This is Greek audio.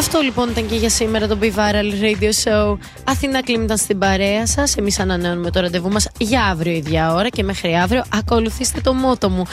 Αυτό λοιπόν ήταν και για σήμερα το Be Viral Radio Show. Αθηνά Κλίμ ήταν στην παρέα σας. Εμείς ανανεώνουμε το ραντεβού μας για αύριο ίδια ώρα και μέχρι αύριο ακολουθήστε το μότο μου.